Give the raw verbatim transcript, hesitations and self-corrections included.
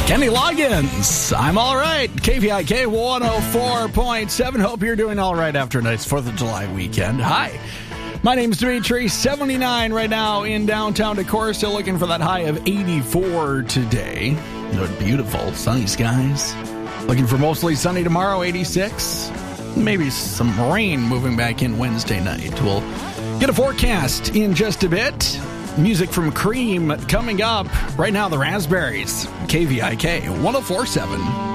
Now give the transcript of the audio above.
Kenny Loggins, I'm all right. K V I K one oh four point seven. Hope you're doing all right after a nice fourth of July weekend. Hi, my name's Dimitri. seventy-nine right now in downtown Decorah. Still looking for that high of eighty-four today. You know, beautiful sunny skies. Looking for mostly sunny tomorrow, eighty-six. Maybe some rain moving back in Wednesday night. We'll get a forecast in just a bit. Music from Cream coming up. Right now, the Raspberries. K V I K one oh four point seven.